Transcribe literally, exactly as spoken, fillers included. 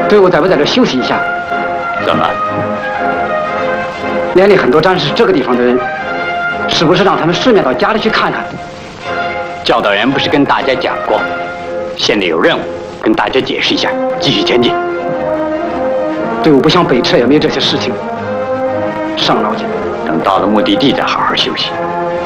队伍在不在这休息一下？ 怎么？ 连里很多战士这个地方的人，是不是让他们顺便到家里去看看？ 教导员不是跟大家讲过，现在有任务，跟大家解释一下，继续前进。 队伍不想北撤，也没这些事情。上老井， 等到了目的地再好好休息。